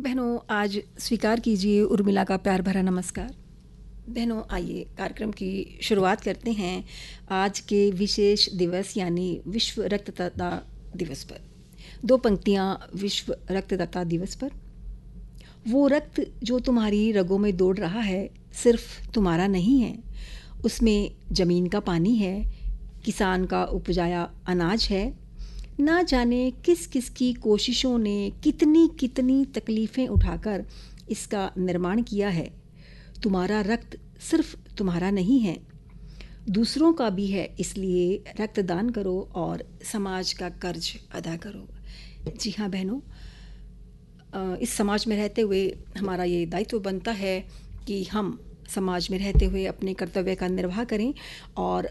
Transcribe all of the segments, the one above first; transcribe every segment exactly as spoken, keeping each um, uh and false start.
बहनों, आज स्वीकार कीजिए उर्मिला का प्यार भरा नमस्कार। बहनों, आइए कार्यक्रम की शुरुआत करते हैं आज के विशेष दिवस यानी विश्व रक्तदाता दिवस पर। दो पंक्तियाँ विश्व रक्तदाता दिवस पर। वो रक्त जो तुम्हारी रगों में दौड़ रहा है सिर्फ तुम्हारा नहीं है, उसमें ज़मीन का पानी है, किसान का उपजाया अनाज है। ना जाने किस किस की कोशिशों ने कितनी कितनी तकलीफ़ें उठाकर इसका निर्माण किया है। तुम्हारा रक्त सिर्फ तुम्हारा नहीं है, दूसरों का भी है, इसलिए रक्तदान करो और समाज का कर्ज अदा करो। जी हाँ बहनों, इस समाज में रहते हुए हमारा ये दायित्व बनता है कि हम समाज में रहते हुए अपने कर्तव्य का निर्वाह करें और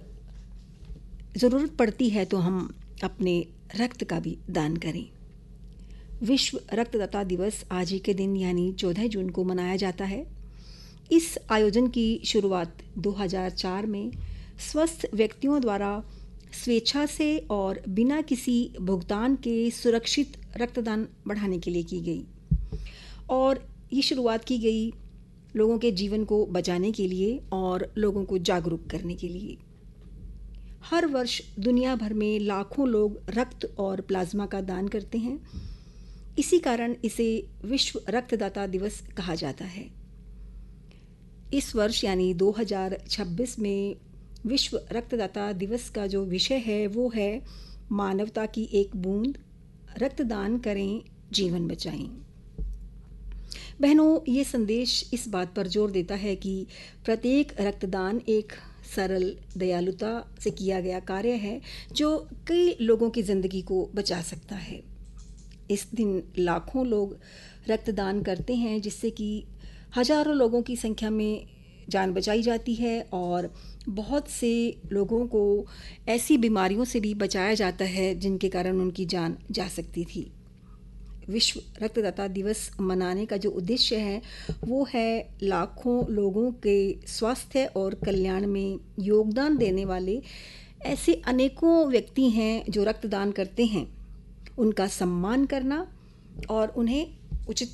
ज़रूरत पड़ती है तो हम अपने रक्त का भी दान करें। विश्व रक्तदाता दिवस आज ही के दिन यानी चौदह जून को मनाया जाता है। इस आयोजन की शुरुआत दो हज़ार चार में स्वस्थ व्यक्तियों द्वारा स्वेच्छा से और बिना किसी भुगतान के सुरक्षित रक्तदान बढ़ाने के लिए की गई और ये शुरुआत की गई लोगों के जीवन को बचाने के लिए और लोगों को जागरूक करने के लिए। हर वर्ष दुनिया भर में लाखों लोग रक्त और प्लाज्मा का दान करते हैं। इसी कारण इसे विश्व रक्तदाता दिवस कहा जाता है। इस वर्ष यानी दो हज़ार छब्बीस में विश्व रक्तदाता दिवस का जो विषय है वो है मानवता की एक बूंद, रक्तदान करें, जीवन बचाएं। बहनों, ये संदेश इस बात पर जोर देता है कि प्रत्येक रक्तदान एक सरल दयालुता से किया गया कार्य है जो कई लोगों की ज़िंदगी को बचा सकता है। इस दिन लाखों लोग रक्तदान करते हैं जिससे कि हजारों लोगों की संख्या में जान बचाई जाती है और बहुत से लोगों को ऐसी बीमारियों से भी बचाया जाता है जिनके कारण उनकी जान जा सकती थी। विश्व रक्तदाता दिवस मनाने का जो उद्देश्य है वो है लाखों लोगों के स्वास्थ्य और कल्याण में योगदान देने वाले ऐसे अनेकों व्यक्ति हैं जो रक्तदान करते हैं, उनका सम्मान करना और उन्हें उचित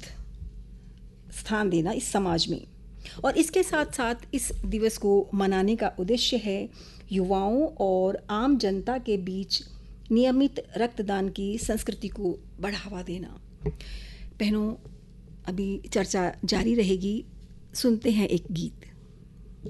स्थान देना इस समाज में। और इसके साथ साथ इस दिवस को मनाने का उद्देश्य है युवाओं और आम जनता के बीच नियमित रक्तदान की संस्कृति को बढ़ावा देना। बहनों, अभी चर्चा जारी रहेगी, सुनते हैं एक गीत।